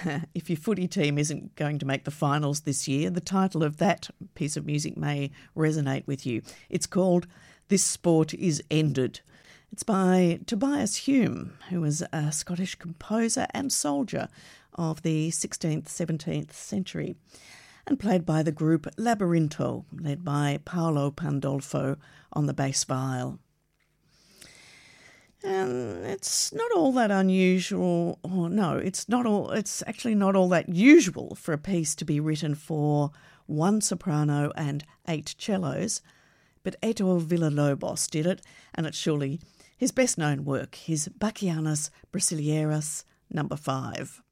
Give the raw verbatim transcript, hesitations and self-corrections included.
if your footy team isn't going to make the finals this year, the title of that piece of music may resonate with you. It's called This Sport Is Ended. It's by Tobias Hume, who was a Scottish composer and soldier of the sixteenth, seventeenth century, and played by the group Labyrinto, led by Paolo Pandolfo on the bass viol. And it's not all that unusual, or no, it's not all, it's actually not all that usual for a piece to be written for one soprano and eight cellos, but Heitor Villa-Lobos did it, and it's surely his best-known work, his Bachianas Brasileiras number five.